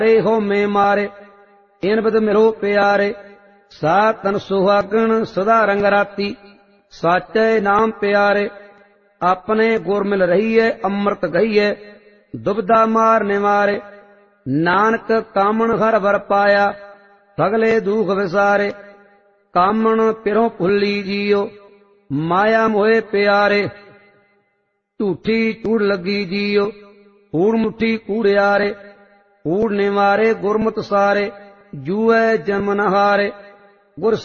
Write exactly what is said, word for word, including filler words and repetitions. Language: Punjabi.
ਹੋਮੇ ਮਾਰੇ, ਇਨ ਬਿਦ ਮਿਲੋ ਪਿਆਰੇ। ਸਾ ਤਨ ਸੁਹਾਗਣ ਸਦਾ ਰੰਗ ਰਾਤੀ, ਸਾਚੈ ਨਾਮ ਪਿਆਰੇ। ਆਪਣੇ ਗੁਰ ਮਿਲ ਰਹੀਏ ਅੰਮ੍ਰਿਤ ਗਈਏ, ਦੁਬਿਧਾ ਮਾਰ ਨਿਵਾਰੇ। ਨਾਨਕ ਕਾਮਣ ਹਰ ਵਰ ਪਾਇਆ, ਸਗਲੇ ਦੁਖ ਵਿਸਾਰੇ। ਕਾਮਣ ਪਿਰੋਂ ਭੁੱਲੀ ਜੀਓ, ਮਾਇਆ ਮੋਏ ਪਿਆਰੇ। ਝੂਠੀ ਚੂੜ ਲੱਗੀ ਜੀਓ, ਕੂੜ ਮੁੱਠੀ ਕੂੜਿਆਰੇ। ਕੂੜ ਨਿਵਾਰੇ ਗੁਰਮਤਿ ਸਾਰੇ, ਜੂਐ ਜਮ ਨ ਹਾਰੇ। ਗੁਰ